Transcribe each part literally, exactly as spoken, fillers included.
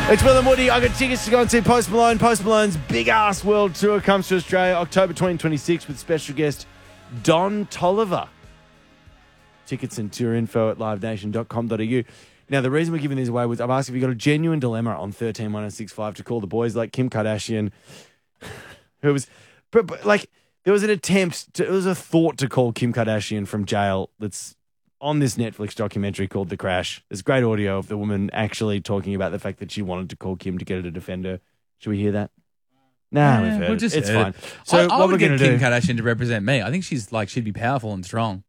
It's Will and Woody. I got tickets to go and see Post Malone. Post Malone's Big Ass World Tour comes to Australia October twenty twenty-six with special guest Don Toliver. Tickets and tour info at live nation dot com dot a u. Now, the reason we're giving these away was I've asked if you've got a genuine dilemma on thirteen one oh six five to call the boys like Kim Kardashian, who was, but, but, like, there was an attempt, to, it was a thought to call Kim Kardashian from jail that's on this Netflix documentary called The Crash. There's great audio of the woman actually talking about the fact that she wanted to call Kim to get her to defend her. Should we hear that? Nah, Yeah, we've heard we'll it. just It's heard fine. it. So I, I what would we're get going to Kim do... Kardashian to represent me. I think she's like she'd be powerful and strong.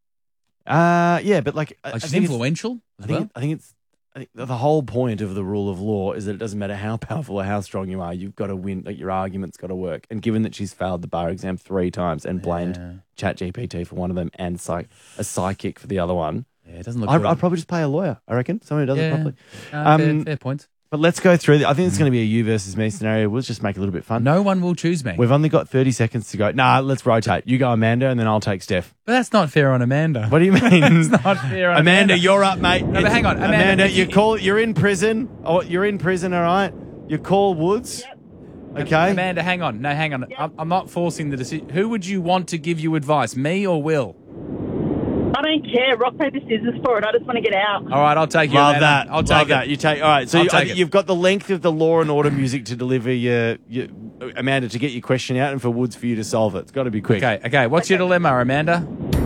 Uh, yeah, but like... I- Like I she's think it's- influential I as think, well. I think it's... I think the whole point of the rule of law is that it doesn't matter how powerful or how strong you are, you've got to win, like your argument's got to work. And given that she's failed the bar exam three times and blamed Yeah. ChatGPT for one of them and psych, a psychic for the other one, Yeah, it doesn't look I'd, good. I'd probably just pay a lawyer, I reckon. Someone who does Yeah. it properly. Uh, fair, Um, fair point. But let's go through. The, I think it's going to be a you versus me scenario. We'll just make it a little bit fun. No one will choose me. We've only got thirty seconds to go. Nah, let's rotate. You go Amanda and then I'll take Steph. But that's not fair on Amanda. What do you mean? It's not fair on Amanda, Amanda. you're up, mate. No, but It's- hang on, Amanda, Amanda, if you you- call. You're in prison. Oh, you're in prison. All right. You call Woods. Yep. Okay. Amanda, hang on. No, hang on. I'm, I'm not forcing the decision. Who would you want to give you advice, me or Will? I don't care. Rock, paper, scissors for it. I just want to get out. All right, I'll take you. Love Amanda. that. I'll Love take that. it. You take. All right. So I'll you, take I think it. you've got the length of the Law and Order music to deliver your, your Amanda to get your question out, and for Woods for you to solve it. It's got to be quick. Okay, okay. What's your dilemma, Amanda?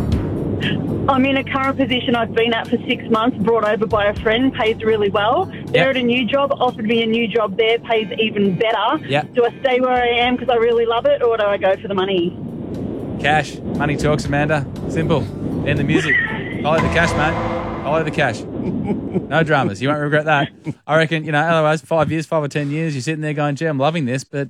I'm in a current position I've been at for six months, brought over by a friend, pays really well. They're Yep. at a new job, offered me a new job there, pays even better. Yep. Do I stay where I am because I really love it, or do I go for the money? Cash. Money talks, Amanda. Simple. End the music. Follow the cash, mate. Follow the cash. No dramas. You won't regret that. I reckon, you know, otherwise, five years, five or ten years, you're sitting there going, gee, I'm loving this, but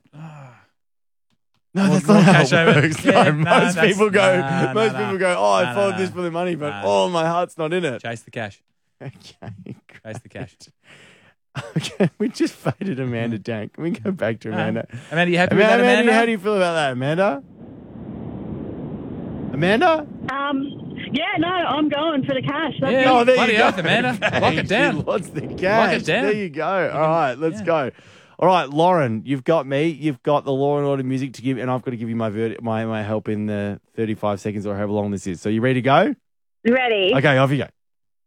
No, More- that's more not how cash it over- works. Yeah, no, no, most that's- people go. nah, most nah, people nah. go. Oh, I Nah, followed nah, this nah. for the money, but Nah. oh, my heart's not in it. chase the cash. Okay. Chase the cash. Okay, we just faded Amanda down. Can we go back to Amanda? Amanda, you happy Amanda, with that, Amanda? how do you feel about that, Amanda? Amanda? Um, yeah, no, I'm going for the cash. That's Yeah. it. Oh, there Bloody you go. oath, Amanda. Lock it down. She lost the cash. Lock it down. There you go. All right, let's yeah. go. All right, Lauren, you've got me. You've got the Law and Order music to give, and I've got to give you my verdi- my my help in the thirty-five seconds or however long this is. So you ready to go? Ready? Okay, off you go.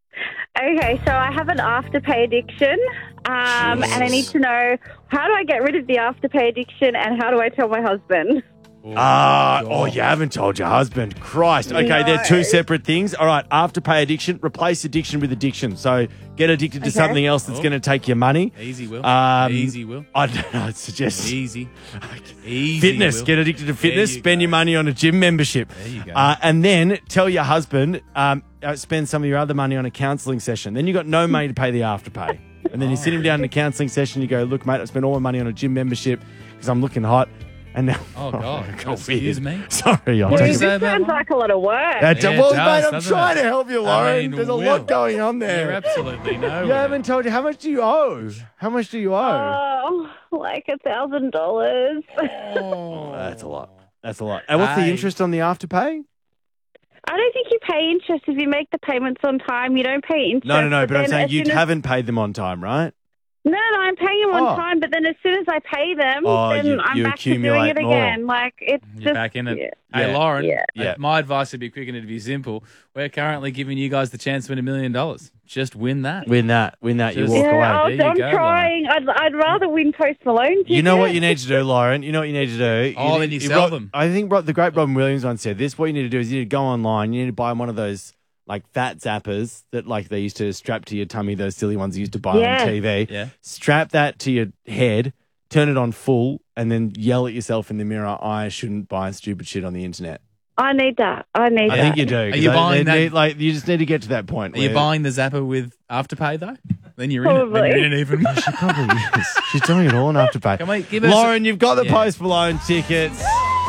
Okay, so I have an afterpay addiction, um, and I need to know how do I get rid of the afterpay addiction, and how do I tell my husband? Ah, oh, you haven't told your husband. Christ. Okay, they're No. two separate things. All right, afterpay addiction, replace addiction with addiction. So get addicted to Okay. something else that's Oh. going to take your money. Easy, Will. Um, Easy, Will. I don't know, I'd suggest Easy. Easy, fitness. Will. Get addicted to fitness, you spend go. your money on a gym membership. There you go. Uh, and then tell your husband, um, uh, spend some of your other money on a counselling session. Then you've got no money to pay the afterpay. And then you sit him down in a counselling session, you go, look, mate, I spent all my money on a gym membership because I'm looking hot. And now, Oh, God. I got Excuse weird. me? Sorry, I'll What take is it. that? This about sounds one? like a lot of work. That's Yeah, a- it well, does, mate, I'm doesn't trying it? to help you, I Lauren. mean, There's a Will, lot going on there. You're absolutely no. You haven't told you how much do you owe? How much do you owe? Oh, like a thousand dollars. Oh, that's a lot. That's a lot. And what's the Hey. interest on the afterpay? I don't think you pay interest if you make the payments on time. You don't pay interest. No, no, no. But I'm then saying as you soon as- haven't paid them on time, right? No, no, I'm paying them on Oh. time, but then as soon as I pay them, Oh, then you- I'm you back to doing accumulate it more. again. Like it's You're just back in it. yeah. Hey, Yeah. Lauren, Yeah. uh, Yeah. my advice would be quick and it'd be simple. We're currently giving you guys the chance to win a million dollars. Just win that. Win that. Win that. You Just- walk Yeah, away. I'll, There you I'm go, trying. I'd, I'd rather win Post Malone. You know what you tickets. need to do, Lauren? You know what you need to do? Oh, need- then you sell Rob- them. I think Rob- the great Robin Williams once said this. What you need to do is you need to go online. You need to buy one of those like fat zappers that like they used to strap to your tummy, those silly ones you used to buy Yeah. on T V. Yeah. Strap that to your head, turn it on full, and then yell at yourself in the mirror, I shouldn't buy stupid shit on the internet. I need that. I need I that. think you do. Are 'cause you I- buying they that- need- like, you just need to get to that point. Are you where- buying the Zapper with Afterpay, though? Then you're in it. Then Probably. you're in it even. She probably is. She's doing it all on Afterpay. Come on, give us- Lauren, you've got the Yeah. Post Malone tickets.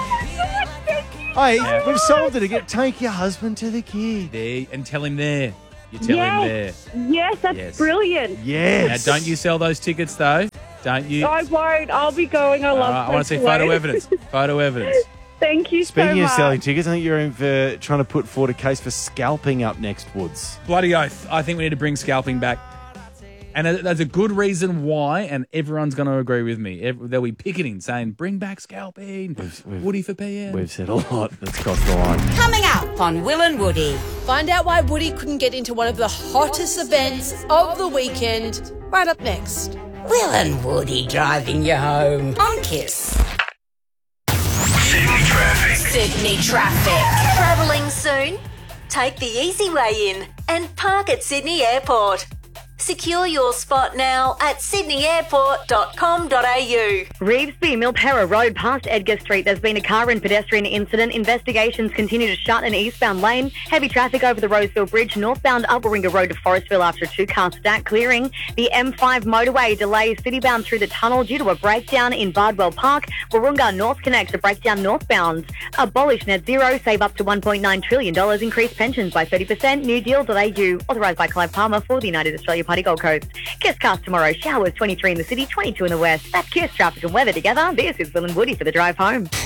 Hey, we've solved it again. Take your husband to the kid. There, and tell him there. You tell him there. Yes, yes, that's Yes. brilliant. Now, Yes. don't you sell those tickets, though. Don't you? I won't. I'll be going. I All love. right, I want to see Post photo Malone. evidence. Photo evidence. Thank you so Speaking of much. selling tickets, I think you're in for trying to put forward a case for scalping up next, Woods. Bloody oath. I think we need to bring scalping back. And there's a good reason why, and everyone's going to agree with me. Ev- They'll be picketing, saying, bring back scalping, We've- we've- Woody for P M. We've said a lot that's crossed the line. Coming up on Will and Woody. Find out why Woody couldn't get into one of the hottest events of the weekend. Right up next. Will and Woody driving you home on Kiss. Sydney traffic. Sydney traffic. Travelling soon? Take the easy way in and park at Sydney Airport. Secure your spot now at sydney airport dot com dot a u. Revesby, Milpera Road past Edgar Street. There's been a car and pedestrian incident. Investigations continue to shut an eastbound lane. Heavy traffic over the Roseville Bridge, northbound up Warringah Road to Forestville after a two-car stack clearing. The M five motorway delays citybound through the tunnel due to a breakdown in Bardwell Park. Warringah North connects a breakdown northbound. Abolish net zero, save up to one point nine trillion dollars, increase pensions by thirty percent. New deal dot a u. Authorised by Clive Palmer for the United Australia Party Gold Coast. Kiss cast tomorrow. Showers twenty-three in the city, twenty-two in the west. That's Kiss traffic and weather together. This is Will and Woody for the drive home.